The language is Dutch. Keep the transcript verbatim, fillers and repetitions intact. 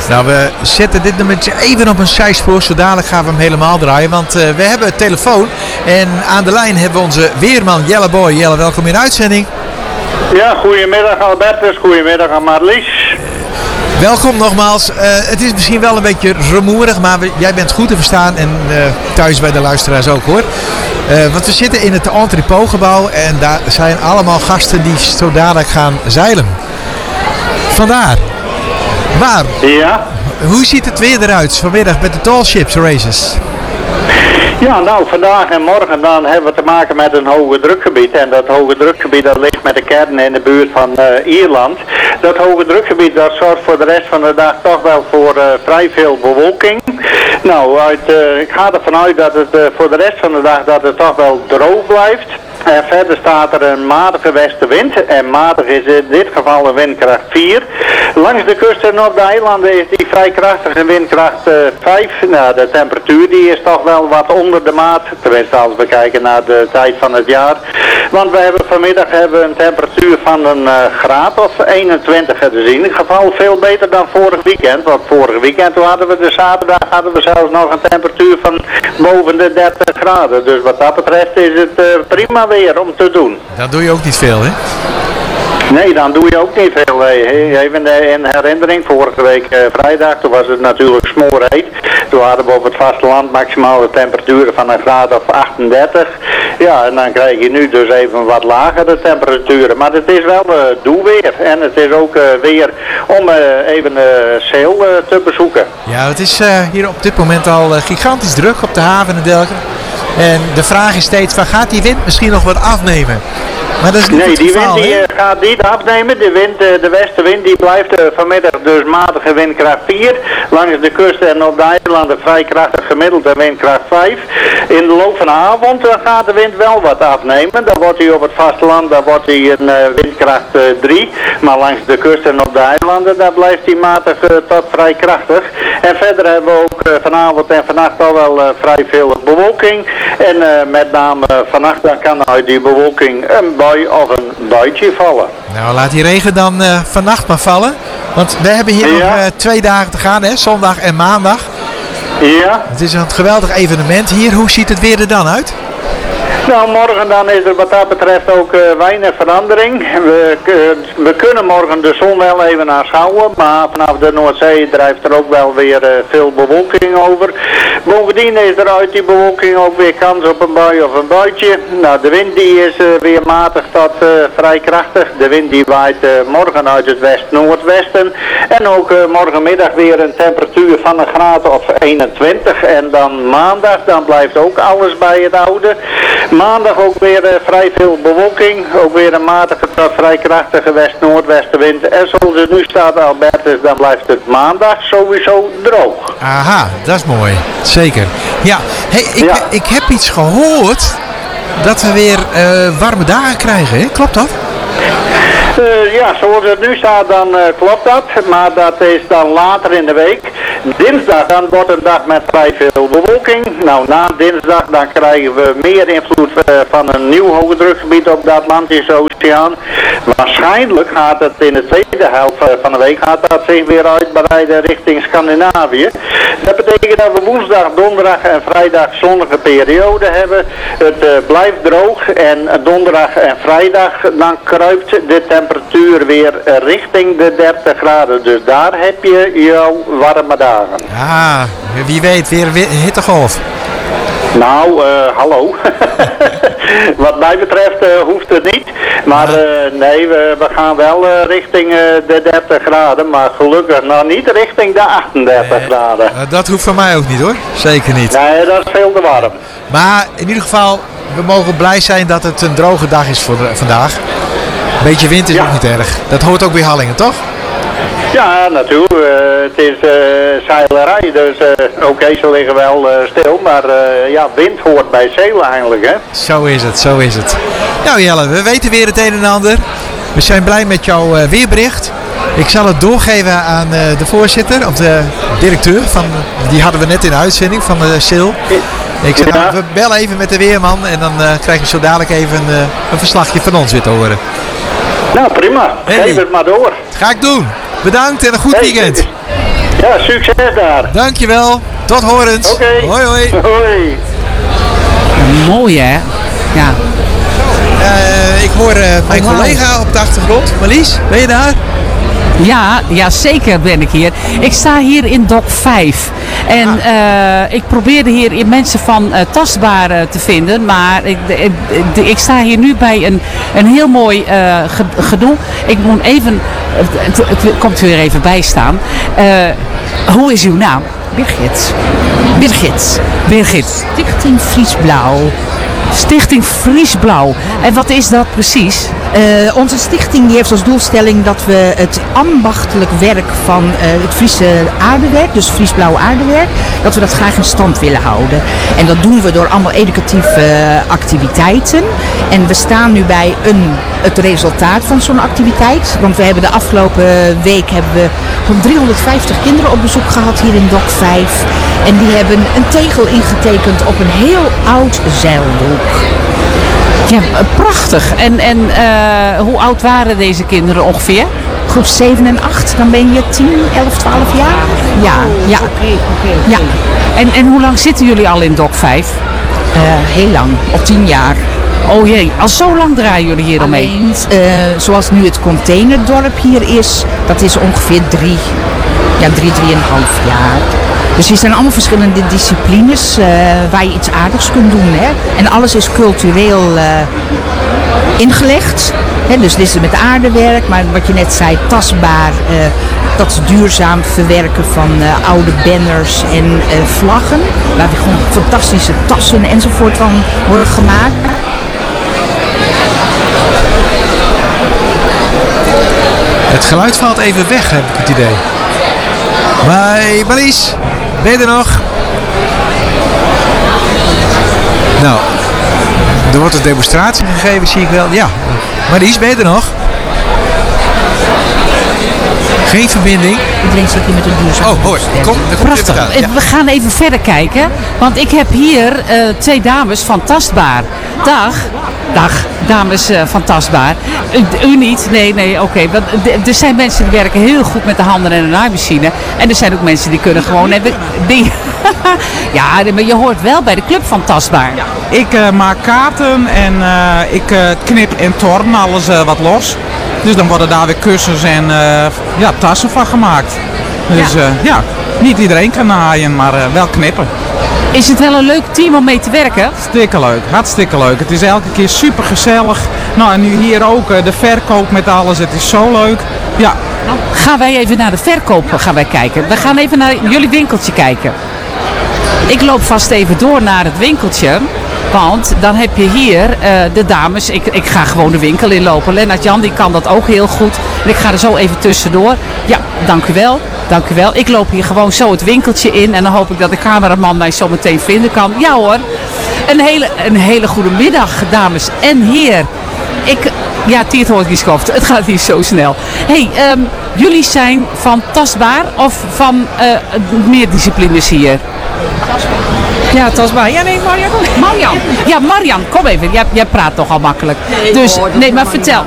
Nou, we zetten dit nummertje even op een zijspoor. Zo dadelijk gaan we hem helemaal draaien. Want uh, we hebben telefoon. En aan de lijn hebben we onze weerman Jelle Boy. Jelle, welkom in de uitzending. Ja, goedemiddag Albertus. Goedemiddag aan Marlies. Welkom nogmaals. Uh, het is misschien wel een beetje rumoerig, maar we, jij bent goed te verstaan en uh, thuis bij de luisteraars ook hoor. Uh, want we zitten in het entrepotgebouw en daar zijn allemaal gasten die zo dadelijk gaan zeilen. Vandaar. Maar, ja? Hoe ziet het weer eruit vanmiddag met de Tall Ships Races? Ja, nou, vandaag en morgen dan hebben we te maken met een hoge drukgebied. En dat hoge drukgebied dat ligt met de kern in de buurt van uh, Ierland. Dat hoge drukgebied dat zorgt voor de rest van de dag toch wel voor uh, vrij veel bewolking. Nou, uit, uh, ik ga ervan uit dat het uh, voor de rest van de dag dat het toch wel droog blijft. En verder staat er een matige westenwind. En matig is in dit geval een windkracht vier. Langs de kust en op de eilanden is die vrij krachtig een windkracht uh, vijf. Nou, de temperatuur die is toch wel wat onder de maat. Tenminste als we kijken naar de tijd van het jaar. Want we hebben vanmiddag hebben we een temperatuur van een uh, graad of eenentwintig gezien. In ieder geval veel beter dan vorig weekend. Want vorig weekend toen hadden we de zaterdag hadden we zelfs nog een temperatuur van boven de dertig graden. Dus wat dat betreft is het uh, prima weer om te doen. Dat doe je ook niet veel, hè? Nee, dan doe je ook niet veel. Even in herinnering, vorige week uh, vrijdag, toen was het natuurlijk smoorheet. Toen hadden we op het vasteland maximale temperaturen van een graad of achtendertig. Ja, en dan krijg je nu dus even wat lagere temperaturen. Maar het is wel uh, doelweer. En het is ook uh, weer om uh, even uh, Seel uh, te bezoeken. Ja, het is uh, hier op dit moment al uh, gigantisch druk op de haven en dergelijke. En de vraag is steeds van, gaat die wind misschien nog wat afnemen? Maar dat is niet nee, het die geval, wind die, uh, gaat niet afnemen. De, wind, uh, de westenwind die blijft uh, vanmiddag dus matige windkracht vier. Langs de kust en op de eilanden vrij krachtig gemiddelde windkracht vijf. In de loop van de avond uh, gaat de wind wel wat afnemen. Dan wordt hij op het vasteland dan wordt hij een uh, windkracht uh, drie. Maar langs de kust en op de eilanden daar blijft hij matig uh, tot vrij krachtig. En verder hebben we ook uh, vanavond en vannacht al wel uh, vrij veel bewolking. En uh, met name uh, vannacht dan kan uit die bewolking een bui of een buitje vallen. Nou, laat die regen dan uh, vannacht maar vallen. Want we hebben hier ja. nog uh, twee dagen te gaan, hè? Zondag en maandag. Ja. Het is een geweldig evenement hier. Hoe ziet het weer er dan uit? Nou, morgen dan is er wat dat betreft ook uh, weinig verandering. We, uh, we kunnen morgen de zon wel even aanschouwen, maar vanaf de Noordzee drijft er ook wel weer uh, veel bewolking over. Bovendien is er uit die bewolking ook weer kans op een bui of een buitje. Nou, de wind die is uh, weer matig tot uh, vrij krachtig. De wind die waait uh, morgen uit het west-noordwesten. En ook uh, morgenmiddag weer een temperatuur van een graad of eenentwintig. En dan maandag, dan blijft ook alles bij het oude. Maandag ook weer uh, vrij veel bewolking. Ook weer een matige tot vrij krachtige west-noordwestenwind. En zoals het nu staat, Albertus, dan blijft het maandag sowieso droog. Aha, dat is mooi. Zeker. Ja, hey, ik, ja. ik heb iets gehoord dat we weer uh, warme dagen krijgen, hè? Klopt dat? Uh, ja, zoals het nu staat, dan uh, klopt dat. Maar dat is dan later in de week. Dinsdag dan wordt een dag met vrij veel bewolking. Nou, na dinsdag dan krijgen we meer invloed uh, van een nieuw hoge drukgebied op de Atlantische Oceaan. Waarschijnlijk gaat het in de tweede helft uh, van de week gaat dat zich weer uitbreiden richting Scandinavië. Dat betekent dat we woensdag, donderdag en vrijdag zonnige periode hebben. Het uh, blijft droog en donderdag en vrijdag dan kruipt de temperatuur weer uh, richting de dertig graden. Dus daar heb je jouw warme dagen. Ah, wie weet, weer een hittegolf. Nou, uh, hallo. Wat mij betreft uh, hoeft het niet. Maar uh, nee, we, we gaan wel uh, richting uh, de dertig graden. Maar gelukkig nog niet richting de achtendertig nee, graden. Uh, dat hoeft van mij ook niet hoor. Zeker niet. Nee, dat is veel te warm. Maar in ieder geval, we mogen blij zijn dat het een droge dag is voor de, vandaag. Een beetje wind is ja. ook niet erg. Dat hoort ook bij Hallingen, toch? Ja, natuurlijk. Uh, het is uh, zeilerij, dus uh, oké, okay, ze liggen wel uh, stil, maar uh, ja, wind hoort bij zeilen eigenlijk, hè? Zo is het, zo is het. Nou Jelle, we weten weer het een en ander. We zijn blij met jouw uh, weerbericht. Ik zal het doorgeven aan uh, de voorzitter, of de directeur, van, die hadden we net in de uitzending van de Seel. Ik zeg, nou, we bellen even met de weerman en dan uh, krijg je zo dadelijk even uh, een verslagje van ons weer te horen. Nou prima, hey. Geef het maar door. Ga ik doen. Bedankt en een goed hey, weekend. Ja, succes daar. Dankjewel. Tot horens. Oké. Hoi hoi. Hoi. Mooi hè? Ja. Uh, ik hoor uh, mijn oh, wow. collega op de achtergrond. Marlies, ben je daar? Ja, ja, zeker ben ik hier. Ik sta hier in Dok vijf. En ah. uh, ik probeerde hier mensen van uh, Tastbaar uh, te vinden. Maar ik, ik, ik, ik sta hier nu bij een, een heel mooi uh, gedoe. Ik moet even, het, het, het komt weer even bij staan. Uh, hoe is uw naam? Birgit. Birgit. Birgit. Stichting Friesblauw. Stichting Friesblauw. En wat is dat precies? Uh, onze stichting die heeft als doelstelling dat we het ambachtelijk werk van uh, het Friese aardewerk, dus Friesblauw aardewerk, dat we dat graag in stand willen houden. En dat doen we door allemaal educatieve uh, activiteiten. En we staan nu bij een, het resultaat van zo'n activiteit. Want we hebben de afgelopen week hebben we zo'n driehonderdvijftig kinderen op bezoek gehad hier in Dok vijf. En die hebben een tegel ingetekend op een heel oud zeildoek. Ja, prachtig. En, en uh, hoe oud waren deze kinderen ongeveer? Groep zeven en acht, dan ben je tien, elf, twaalf jaar. Ja, ja. Oké, oké. Ja. En, en hoe lang zitten jullie al in Dok vijf? Uh, heel lang, op tien jaar. Oh jee, al zo lang draaien jullie hier al mee? Alleen, uh, zoals nu het containerdorp hier is, dat is ongeveer drie, ja, drie, drieënhalf jaar. Dus er zijn allemaal verschillende disciplines uh, waar je iets aardigs kunt doen. Hè? En alles is cultureel uh, ingelegd. Hè? Dus dit is met aardewerk, maar wat je net zei, tastbaar. Uh, dat is duurzaam verwerken van uh, oude banners en uh, vlaggen. Waar we gewoon fantastische tassen enzovoort van worden gemaakt. Het geluid valt even weg, heb ik het idee. Maar Marlies, ben je er nog? Nou, er wordt een demonstratie gegeven, zie ik wel. Ja, Marlies, ben je er nog? Geen verbinding. Iedereen zit hier met een duurzaam. Oh, hoor. Kom, prachtig. Ja. We gaan even verder kijken. Want ik heb hier uh, twee dames van Tastbaar. Dag. Dag, dames uh, van Tastbaar. U, u niet? Nee, nee, oké. Okay. Er zijn mensen die werken heel goed met de handen en de naaimachine. En er zijn ook mensen die kunnen gewoon even dingen. Ja, maar je hoort wel bij de club van Tastbaar. Ja. Ik uh, maak kaarten en uh, ik uh, knip en torn alles uh, wat los. Dus dan worden daar weer kussens en uh, ja, tassen van gemaakt. Dus ja, uh, ja niet iedereen kan naaien, maar uh, wel knippen. Is het wel een leuk team om mee te werken? Hartstikke leuk, hartstikke leuk. Het is elke keer super gezellig. Nou, en nu hier ook uh, de verkoop met alles, het is zo leuk. Ja. Nou, gaan wij even naar de verkoop gaan wij kijken. We gaan even naar jullie winkeltje kijken. Ik loop vast even door naar het winkeltje. Want dan heb je hier uh, de dames. Ik, ik ga gewoon de winkel inlopen. Lennart Jan die kan dat ook heel goed. En ik ga er zo even tussendoor. Ja, dank u wel. Dank u wel. Ik loop hier gewoon zo het winkeltje in. En dan hoop ik dat de cameraman mij zo meteen vinden kan. Ja hoor. Een hele, een hele goede middag, dames en heren. Ik, ja, Tiert hoort niet skoft. Het gaat hier zo snel. Hey, um, jullie zijn van Tastbaar of van uh, meer disciplines hier? Ja, Tastbaar. Ja, nee, Marjan. Marjan. Ja, Marjan, kom even. Jij, jij praat toch al makkelijk. Nee, dus, hoor, nee maar vertel.